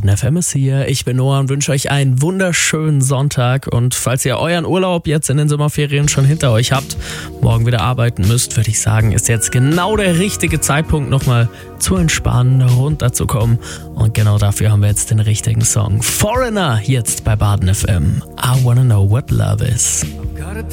Baden FM ist hier. Ich bin Noah und wünsche euch einen wunderschönen Sonntag. Und falls ihr euren Urlaub jetzt in den Sommerferien schon hinter euch habt, morgen wieder arbeiten müsst, würde ich sagen, ist jetzt genau der richtige Zeitpunkt, nochmal zu entspannen, runterzukommen. Und genau dafür haben wir jetzt den richtigen Song. Foreigner, jetzt bei Baden FM. I wanna know what love is.